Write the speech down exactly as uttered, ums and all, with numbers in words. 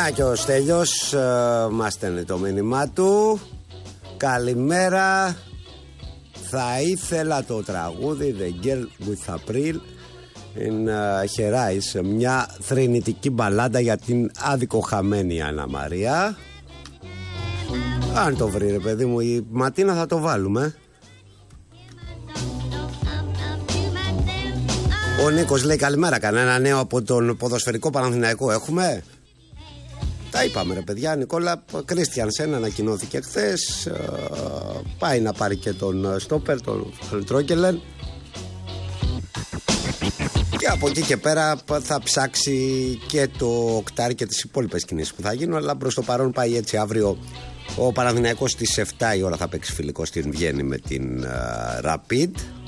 Να και ο Στέλιος uh, μας στέλνει το μήνυμά του. Καλημέρα. Θα ήθελα το τραγούδι The Girl with April in uh, Her Eyes, μια θρηνητική μπαλάντα για την αδικοχαμένη Άννα Μαρία. Αν το βρει ρε παιδί μου η Ματίνα θα το βάλουμε. Ο Νίκος λέει καλημέρα, κανένα νέο από τον ποδοσφαιρικό Παναθηναϊκό έχουμε? Τα είπαμε ρε παιδιά. Νικόλα Κρίστιανσεν ανακοινώθηκε χθες, πάει να πάρει και τον στόπερ, τον Τρόκελεν, και από εκεί και πέρα θα ψάξει και το οκτάρι και τις υπόλοιπες κινήσεις που θα γίνουν. Αλλά προς το παρόν πάει έτσι. Αύριο ο Παναθηναϊκός στις επτά η ώρα θα παίξει φιλικό στην Βιέννη με την uh, Rapid.